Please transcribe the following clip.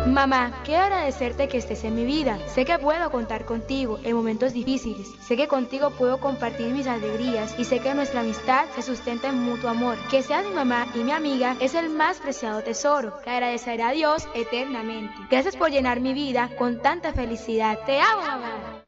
Mamá, quiero agradecerte que estés en mi vida. Sé que puedo contar contigo en momentos difíciles. Sé que contigo puedo compartir mis alegrías y sé que nuestra amistad se sustenta en mutuo amor. Que seas mi mamá y mi amiga es el más preciado tesoro que agradeceré a Dios eternamente. Gracias por llenar mi vida con tanta felicidad. Te amo, mamá.